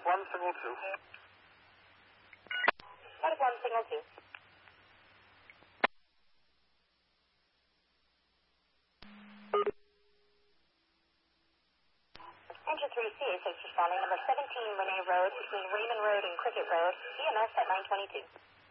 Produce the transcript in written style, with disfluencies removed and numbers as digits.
1 signal 2. Medic 1 signal 2. Engine 3 CA6 responding, number 17 Renee Road between Raymond Road and Cricket Road, EMS at 922.